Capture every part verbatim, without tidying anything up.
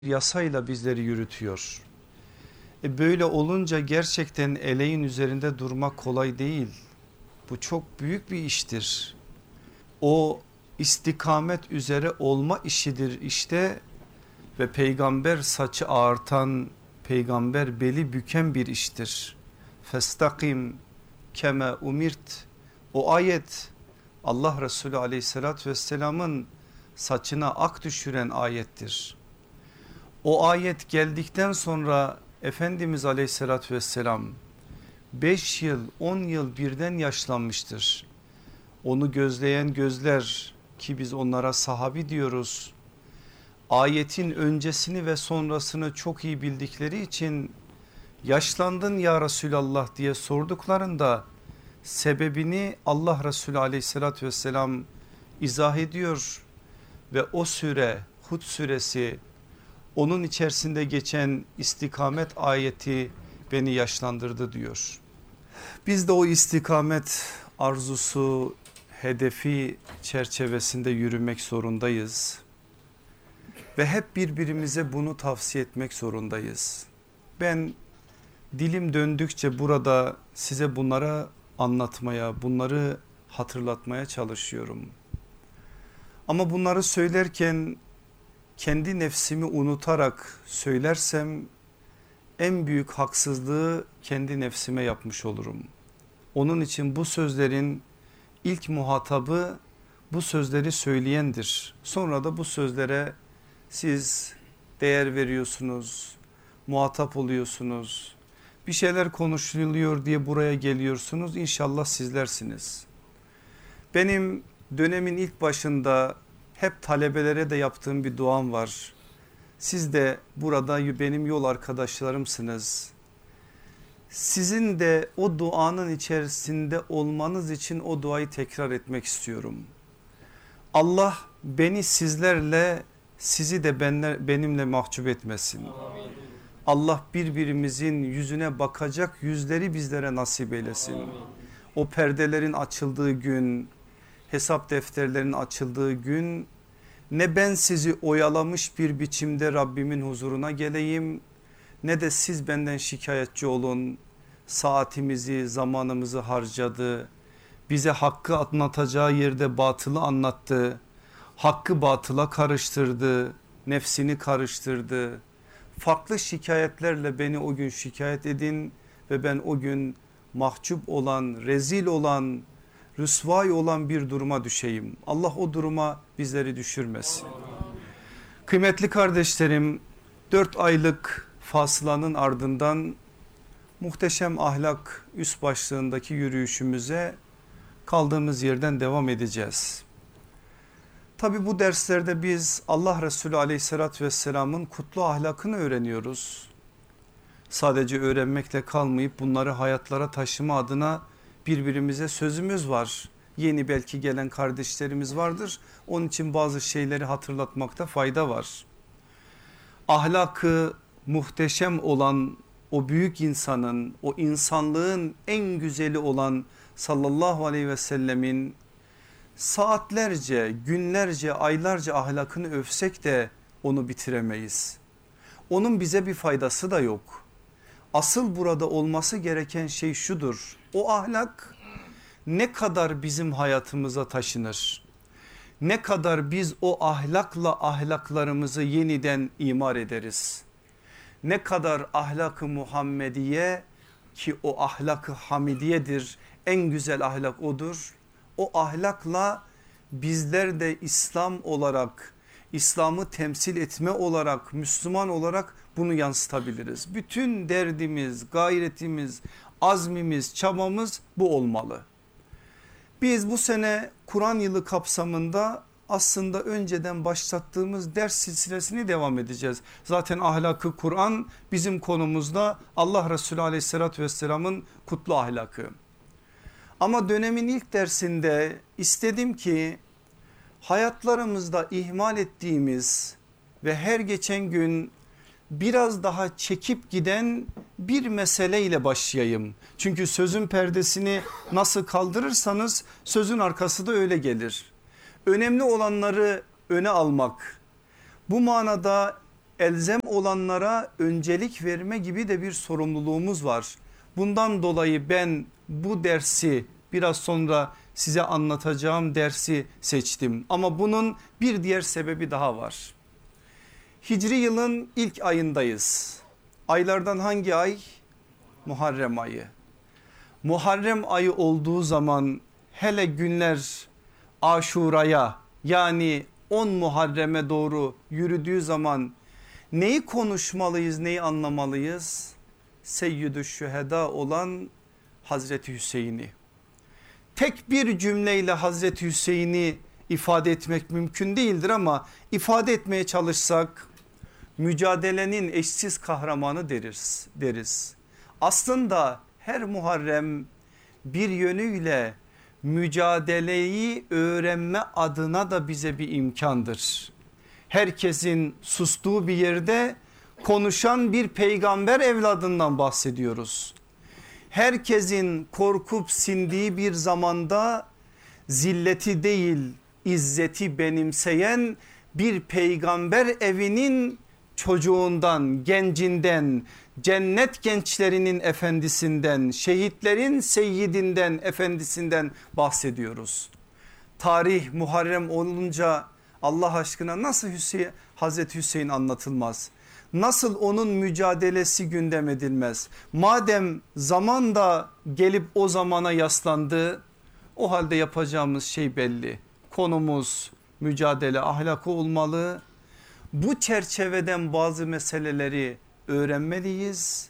yasayla bizleri yürütüyor. E böyle olunca gerçekten eleğin üzerinde durmak kolay değil. Bu çok büyük bir iştir. O istikamet üzere olma işidir işte ve peygamber saçı ağartan, peygamber beli büken bir iştir. Festakim keme umirt, o ayet Allah Resulü aleyhissalatü vesselamın saçına ak düşüren ayettir. O ayet geldikten sonra Efendimiz aleyhissalatü vesselam beş yıl on yıl birden yaşlanmıştır. Onu gözleyen gözler, ki biz onlara sahabi diyoruz, ayetin öncesini ve sonrasını çok iyi bildikleri için yaşlandın ya Resulallah diye sorduklarında sebebini Allah Resulü aleyhissalatü vesselam izah ediyor ve o süre Hud suresi, onun içerisinde geçen istikamet ayeti beni yaşlandırdı diyor. Biz de o istikamet arzusu, hedefi çerçevesinde yürümek zorundayız. Ve hep birbirimize bunu tavsiye etmek zorundayız. Ben dilim döndükçe burada size bunlara anlatmaya, bunları hatırlatmaya çalışıyorum. Ama bunları söylerken kendi nefsimi unutarak söylersem en büyük haksızlığı kendi nefsime yapmış olurum. Onun için bu sözlerin ilk muhatabı bu sözleri söyleyendir. Sonra da bu sözlere siz değer veriyorsunuz, muhatap oluyorsunuz. Bir şeyler konuşuluyor diye buraya geliyorsunuz. İnşallah sizlersiniz. Benim dönemin ilk başında hep talebelere de yaptığım bir duam var. Siz de burada benim yol arkadaşlarımsınız. Sizin de o duanın içerisinde olmanız için o duayı tekrar etmek istiyorum. Allah beni sizlerle, sizi de benle, benimle mahcup etmesin. Amin. Allah birbirimizin yüzüne bakacak yüzleri bizlere nasip eylesin. Amin. O perdelerin açıldığı gün, hesap defterlerinin açıldığı gün, ne ben sizi oyalamış bir biçimde Rabbimin huzuruna geleyim, ne de siz benden şikayetçi olun. Saatimizi, zamanımızı harcadı, bize hakkı anlatacağı yerde batılı anlattı, hakkı batıla karıştırdı, nefsini karıştırdı. Farklı şikayetlerle beni o gün şikayet edin ve ben o gün mahcup olan, rezil olan, rüsvay olan bir duruma düşeyim. Allah o duruma bizleri düşürmesin. Kıymetli kardeşlerim, dört aylık fasılanın ardından muhteşem ahlak üst başlığındaki yürüyüşümüze kaldığımız yerden devam edeceğiz. Tabi bu derslerde biz Allah Resulü aleyhissalatü vesselamın kutlu ahlakını öğreniyoruz. Sadece öğrenmekle kalmayıp bunları hayatlara taşıma adına birbirimize sözümüz var. Yeni belki gelen kardeşlerimiz vardır. Onun için bazı şeyleri hatırlatmakta fayda var. Ahlakı muhteşem olan o büyük insanın, o insanlığın en güzeli olan sallallahu aleyhi ve sellemin saatlerce, günlerce, aylarca ahlakını övsek de onu bitiremeyiz. Onun bize bir faydası da yok. Asıl burada olması gereken şey şudur: o ahlak ne kadar bizim hayatımıza taşınır, ne kadar biz o ahlakla ahlaklarımızı yeniden imar ederiz, ne kadar ahlak-ı Muhammediye, ki o ahlak-ı Hamidiyedir, en güzel ahlak odur. O ahlakla bizler de İslam olarak, İslam'ı temsil etme olarak, Müslüman olarak bunu yansıtabiliriz. Bütün derdimiz, gayretimiz, azmimiz, çabamız bu olmalı. Biz bu sene Kur'an yılı kapsamında aslında önceden başlattığımız ders silsilesini devam edeceğiz. Zaten ahlakı Kur'an bizim konumuzda, Allah Resulü aleyhissalatü vesselamın kutlu ahlakı. Ama dönemin ilk dersinde istedim ki hayatlarımızda ihmal ettiğimiz ve her geçen gün biraz daha çekip giden bir meseleyle başlayayım. Çünkü sözün perdesini nasıl kaldırırsanız sözün arkası da öyle gelir. Önemli olanları öne almak. Bu manada elzem olanlara öncelik verme gibi de bir sorumluluğumuz var. Bundan dolayı ben bu dersi biraz sonra size anlatacağım dersi seçtim. Ama bunun bir diğer sebebi daha var. Hicri yılın ilk ayındayız. Aylardan hangi ay? Muharrem ayı. Muharrem ayı olduğu zaman hele günler Aşura'ya yani on Muharrem'e doğru yürüdüğü zaman neyi konuşmalıyız, neyi anlamalıyız? Seyyidü Şüheda olan Hazreti Hüseyin'i. Tek bir cümleyle Hazreti Hüseyin'i ifade etmek mümkün değildir ama ifade etmeye çalışsak mücadelenin eşsiz kahramanı deriz. deriz. Aslında her Muharrem bir yönüyle mücadeleyi öğrenme adına da bize bir imkandır. Herkesin sustuğu bir yerde konuşan bir peygamber evladından bahsediyoruz. Herkesin korkup sindiği bir zamanda zilleti değil izzeti benimseyen bir peygamber evinin çocuğundan, gencinden, cennet gençlerinin efendisinden, şehitlerin seyyidinden, efendisinden bahsediyoruz. Tarih Muharrem olunca Allah aşkına nasıl Hüseyin, Hazreti Hüseyin anlatılmaz? Nasıl onun mücadelesi gündem edilmez? Madem zaman da gelip o zamana yaslandı, o halde yapacağımız şey belli. Konumuz mücadele ahlakı olmalı. Bu çerçeveden bazı meseleleri öğrenmeliyiz.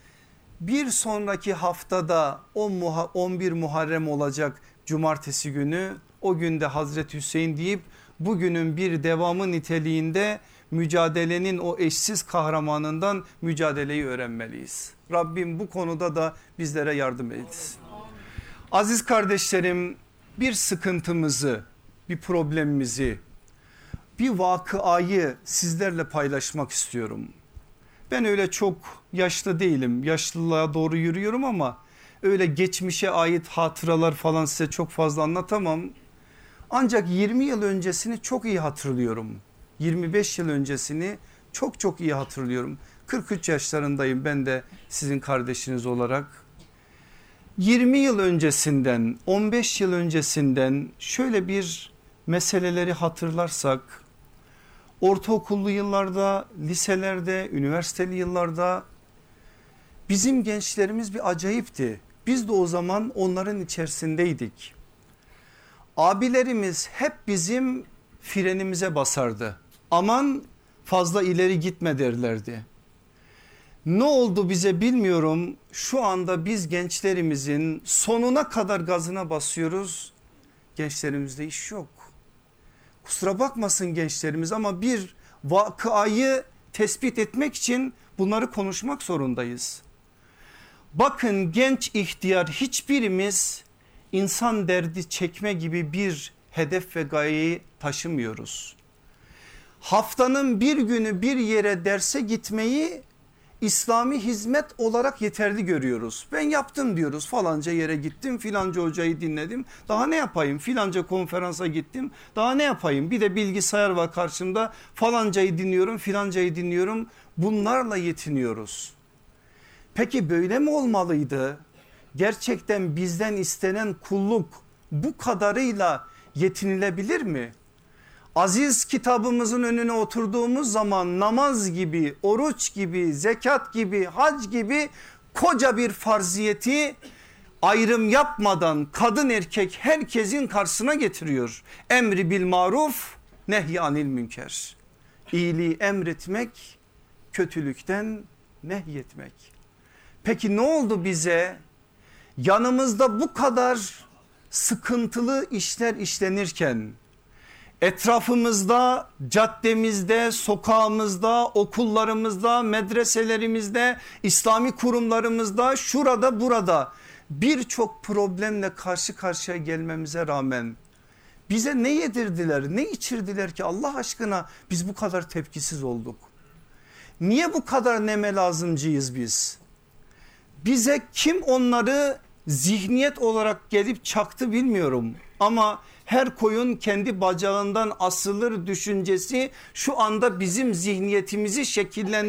Bir sonraki haftada on bir Muharrem olacak cumartesi günü, o günde Hazreti Hüseyin deyip bugünün bir devamı niteliğinde mücadelenin o eşsiz kahramanından mücadeleyi öğrenmeliyiz. Rabbim bu konuda da bizlere yardım etsin. Aziz kardeşlerim, bir sıkıntımızı, bir problemimizi, bir vakıayı sizlerle paylaşmak istiyorum. Ben öyle çok yaşlı değilim, yaşlılığa doğru yürüyorum ama öyle geçmişe ait hatıralar falan size çok fazla anlatamam. Ancak yirmi yıl öncesini çok iyi hatırlıyorum. yirmi beş yıl öncesini çok çok iyi hatırlıyorum. kırk üç yaşlarındayım ben de sizin kardeşiniz olarak. yirmi yıl öncesinden, on beş yıl öncesinden şöyle bir meseleleri hatırlarsak, ortaokullu yıllarda, liselerde, üniversiteli yıllarda bizim gençlerimiz bir acayipti. Biz de o zaman onların içerisindeydik. Abilerimiz hep bizim frenimize basardı. Aman fazla ileri gitme derlerdi. Ne oldu bize bilmiyorum. Şu anda biz gençlerimizin sonuna kadar gazına basıyoruz. Gençlerimizde iş yok. Kusura bakmasın gençlerimiz ama bir vakayı tespit etmek için bunları konuşmak zorundayız. Bakın genç ihtiyar hiçbirimiz insan derdi çekme gibi bir hedef ve gayeyi taşımıyoruz. Haftanın bir günü bir yere derse gitmeyi İslami hizmet olarak yeterli görüyoruz. Ben yaptım diyoruz, falanca yere gittim, filanca hocayı dinledim, daha ne yapayım, filanca konferansa gittim, daha ne yapayım, bir de bilgisayar var karşımda, falancayı dinliyorum, filancayı dinliyorum, bunlarla yetiniyoruz. Peki böyle mi olmalıydı? Gerçekten bizden istenen kulluk bu kadarıyla yetinilebilir mi? Aziz kitabımızın önüne oturduğumuz zaman namaz gibi, oruç gibi, zekat gibi, hac gibi koca bir farziyeti ayrım yapmadan kadın erkek herkesin karşısına getiriyor. Emri bil maruf, nehy anil münker. İyiliği emretmek, kötülükten nehyetmek. Peki ne oldu bize? Yanımızda bu kadar sıkıntılı işler işlenirken, etrafımızda, caddemizde, sokağımızda, okullarımızda, medreselerimizde, İslami kurumlarımızda, şurada burada birçok problemle karşı karşıya gelmemize rağmen bize ne yedirdiler, ne içirdiler ki Allah aşkına biz bu kadar tepkisiz olduk? Niye bu kadar neme lazımcıyız biz? Bize kim onları zihniyet olarak gelip çaktı bilmiyorum ama her koyun kendi bacağından asılır düşüncesi şu anda bizim zihniyetimizi şekillendirdi.